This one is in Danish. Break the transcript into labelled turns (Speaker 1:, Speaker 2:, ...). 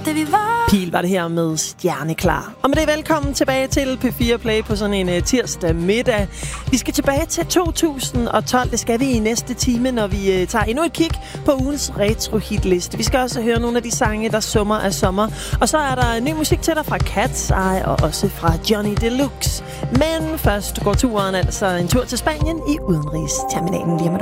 Speaker 1: da vi var.
Speaker 2: Pil var det her med Stjerneklar. Og med det velkommen tilbage til P4 Play på sådan en tirsdag middag. Vi skal tilbage til 2012. Det skal vi i næste time, når vi tager endnu et kig på ugens retro-hitliste. Vi skal også høre nogle af de sange, der summer af sommer. Og så er der ny musik til dig fra Cat's Eye og også fra Johnny Deluxe. Men først går turen altså en tur til Spanien i udenrigsterminalen lige om